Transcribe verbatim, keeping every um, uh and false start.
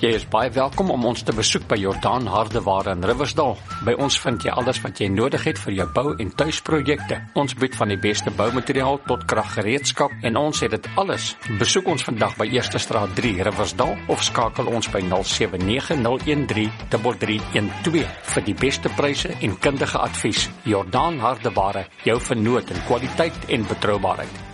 Jy is baie welkom om ons te besoek by Jordaan Hardeware in Riversdal. By ons vind jy alles wat jy nodig het vir jou bou- en tuisprojekte. Ons bied van die beste boumateriaal tot kraggereedskap en ons het dit alles. Besoek ons vandag by Eerste Straat drie Riversdal of skakel ons by nul sewe nege nul een drie drie drie een twee vir die beste pryse en kundige advies. Jordaan Hardeware, jou vernoot in kwaliteit en betroubaarheid.